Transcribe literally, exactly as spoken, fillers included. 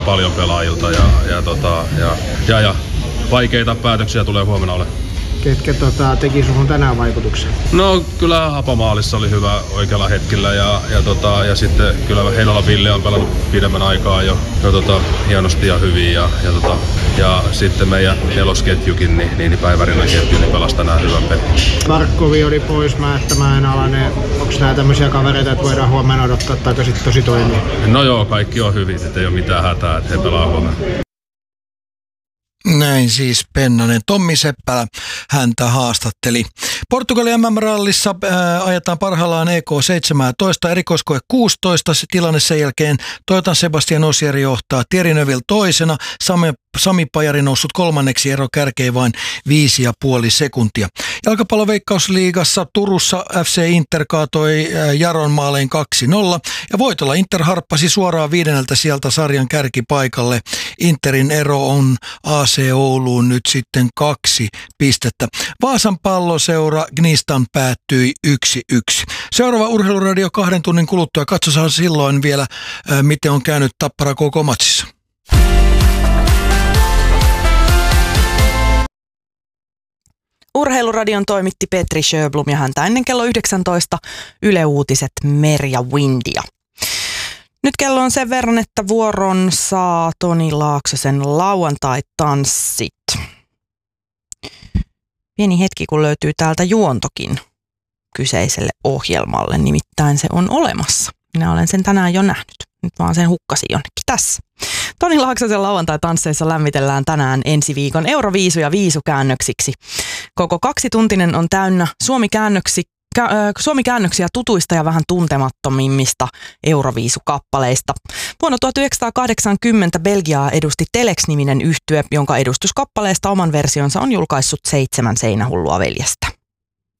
paljon pelaajilta ja, ja, tota, ja, ja, ja vaikeita päätöksiä tulee huomenna olemaan. Ketkä tota, teki suhun tänään vaikutuksen? No kyllä Hapamaalissa oli hyvä oikealla hetkellä ja, ja, tota, ja sitten kyllä Heinolan Ville on pelannut pidemmän aikaa jo, jo tota, hienosti ja hyvin ja, ja, tota, ja sitten meidän nelosketjukin, niin, niin Päivärinnan ketju, niin pelasi tänään hyvän pelin. Barkovi oli pois, Määttämäen Alanen. Onko nämä tämmöisiä kavereita, että voidaan huomenna odottaa tai sitten tosi toimia? No joo, kaikki on hyvin, ettei ole mitään hätää, että he pelaa huomenna. Näin siis Pennanen. Tommi Seppälä häntä haastatteli. Portugalin M M-rallissa ää, ajetaan parhaillaan E K seitsemäntoista, erikoiskoe kuusitoista. Se tilanne sen jälkeen Toyotan Sebastian Ogier johtaa, Thierry Neuville toisena, Sami, Sami Pajari noussut kolmanneksi, ero kärkeen vain viisi ja puoli sekuntia. Jalkapalloveikkausliigassa Turussa F C Inter kaatoi ää, Jaron maalein kaksi nolla ja voitolla Inter harppasi suoraan viidenneltä sieltä sarjan kärkipaikalle. Interin ero on A C Ouluun nyt sitten kaksi pistettä. Vaasan Palloseura Gnistan päättyi yksi yksi. Seuraava Urheiluradio kahden tunnin kuluttua. Katsotaan silloin vielä, ää, miten on käynyt Tappara koko matsissa. Urheiluradion toimitti Petri Sjöblom ja häntä ennen kello yhdeksäntoista Yle Uutiset Merja Windia. Nyt kello on sen verran, että vuoron saa Toni Laaksosen lauantai-tanssit. Pieni hetki, kun löytyy täältä juontokin kyseiselle ohjelmalle, nimittäin se on olemassa. Minä olen sen tänään jo nähnyt. Nyt vaan sen hukkasin jonnekin tässä. Toni Laaksosen lauantai-tansseissa lämmitellään tänään ensi viikon Euroviisuja viisukäännöksiksi. Koko kaksituntinen on täynnä Suomi-käännöksi Suomi-käännöksiä tutuista ja vähän tuntemattomimmista Euroviisukappaleista. Vuonna tuhatyhdeksänsataakahdeksankymmentä Belgiaa edusti Telex-niminen yhtye, jonka edustuskappaleesta oman versionsa on julkaissut Seitsemän seinähullua veljestä.